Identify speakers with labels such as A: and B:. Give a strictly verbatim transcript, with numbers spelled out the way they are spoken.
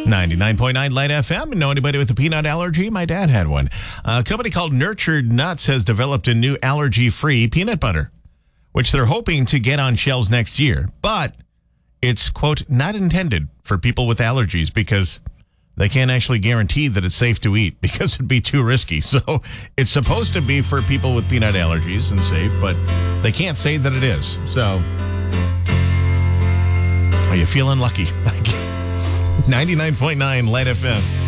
A: ninety-nine point nine Light F M. Know anybody with a peanut allergy? My dad had one. A company called Nurtured Nuts has developed a new allergy-free peanut butter, which they're hoping to get on shelves next year. But it's, quote, not intended for people with allergies because they can't actually guarantee that it's safe to eat because it'd be too risky. So it's supposed to be for people with peanut allergies and safe, but they can't say that it is. So are you feeling lucky? ninety-nine point nine Light F M.